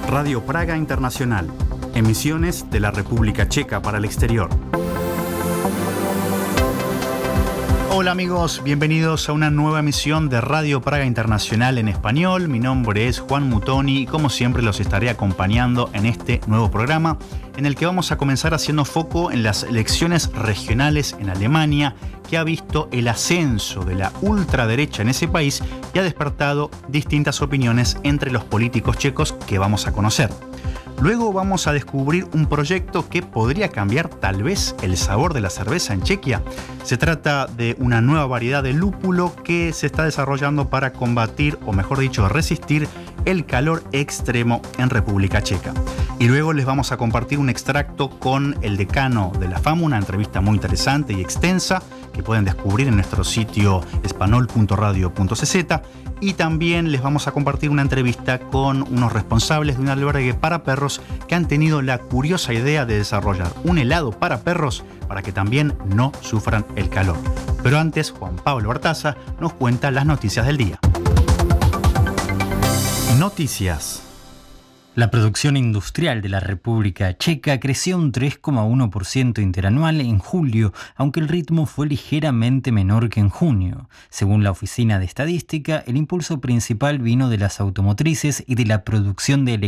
Radio Praga Internacional, emisiones de la República Checa para el exterior. Hola amigos, bienvenidos a una nueva emisión de Radio Praga Internacional en español. Mi nombre es Juan Mutoni y como siempre los estaré acompañando en este nuevo programa en el que vamos a comenzar haciendo foco en las elecciones regionales en Alemania, que ha visto el ascenso de la ultraderecha en ese país y ha despertado distintas opiniones entre los políticos checos que vamos a conocer. Luego vamos a descubrir un proyecto que podría cambiar tal vez el sabor de la cerveza en Chequia. Se trata de una nueva variedad de lúpulo que se está desarrollando para combatir, o mejor dicho, resistir el calor extremo en República Checa. Y luego les vamos a compartir un extracto con el decano de la FAMU, una entrevista muy interesante y extensa que pueden descubrir en nuestro sitio espanol.radio.cz, y también les vamos a compartir una entrevista con unos responsables de un albergue para perros que han tenido la curiosa idea de desarrollar un helado para perros para que también no sufran el calor. Pero antes, Juan Pablo Artaza nos cuenta las noticias del día. Noticias. La producción industrial de la República Checa creció un 3,1% interanual en julio, aunque el ritmo fue ligeramente menor que en junio. Según la Oficina de Estadística, el impulso principal vino de las automotrices y de la producción de